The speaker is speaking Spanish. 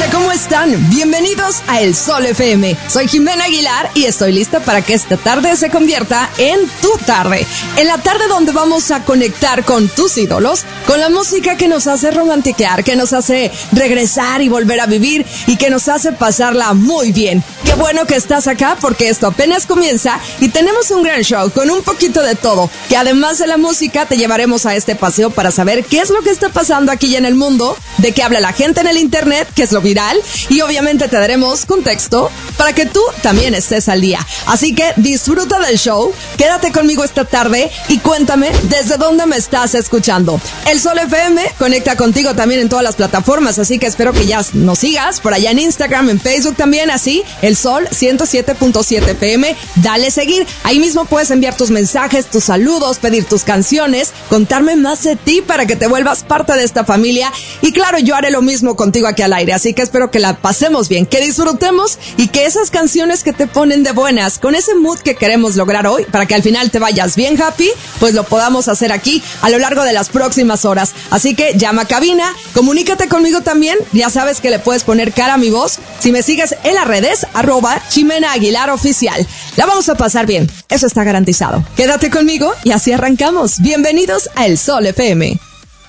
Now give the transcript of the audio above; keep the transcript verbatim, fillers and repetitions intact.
Hola, ¿cómo están? Bienvenidos a El Sol F M. Soy Jimena Aguilar y estoy lista para que esta tarde se convierta en tu tarde. En la tarde donde vamos a conectar con tus ídolos, con la música que nos hace romantiquear, que nos hace regresar y volver a vivir y que nos hace pasarla muy bien. Qué bueno que estás acá porque esto apenas comienza y tenemos un gran show con un poquito de todo, que además de la música te llevaremos a este paseo para saber qué es lo que está pasando aquí en el mundo, de qué habla la gente en el internet, qué es lo viral, y obviamente te daremos contexto para que tú también estés al día. Así que disfruta del show, quédate conmigo esta tarde y cuéntame desde dónde me estás escuchando. El Sol F M conecta contigo también en todas las plataformas, así que espero que ya nos sigas por allá en Instagram, en Facebook también, así, El Sol ciento siete punto siete F M, dale seguir, ahí mismo puedes enviar tus mensajes, tus saludos, pedir tus canciones, contarme más de ti para que te vuelvas parte de esta familia, y claro, yo haré lo mismo contigo aquí al aire, así que espero que la pasemos bien, que disfrutemos y que esas canciones que te ponen de buenas, con ese mood que queremos lograr hoy, para que al final te vayas bien happy, pues lo podamos hacer aquí a lo largo de las próximas horas. Así que llama a cabina, comunícate conmigo también, ya sabes que le puedes poner cara a mi voz si me sigues en las redes, arroba Jimena Aguilar Oficial. La vamos a pasar bien, eso está garantizado. Quédate conmigo y así arrancamos. Bienvenidos a El Sol F M.